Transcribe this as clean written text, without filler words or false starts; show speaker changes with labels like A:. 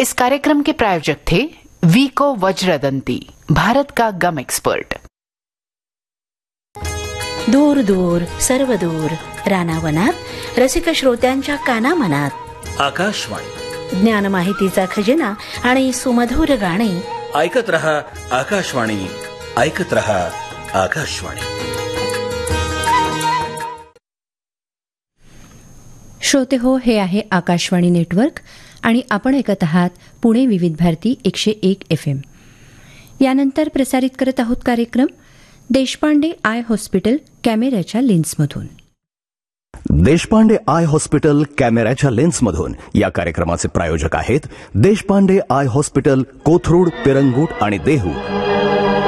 A: इस कार्यक्रम के प्रायोजक थे वीको वज्रदंती, भारत का गम एक्सपर्ट।
B: दूर दूर सर्व दूर रानावनात रसिक श्रोत्यांच्या कानामनात
C: आकाशवाणी,
B: ज्ञान माहितीचा खजिना आणि सुमधुर गाणी
C: ऐकत रहा आकाशवाणी, ऐकत रहा आकाशवाणी।
D: श्रोते हो, हे आहे आकाशवाणी नेटवर्क आणि आपण ऐकत आहात पुणे विविध भारती 101 FM। यानंतर प्रसारित करत आहोत कार्यक्रम देशपांडे आय हॉस्पिटल कॅमेऱ्याच्या लेन्समधून।
E: देशपांडे आय हॉस्पिटल कॅमेऱ्याच्या लेन्समधून या कार्यक्रमाचे प्रायोजक आहेत देशपांडे आय हॉस्पिटल, कोथरूड, पिरंगुट आणि देहू।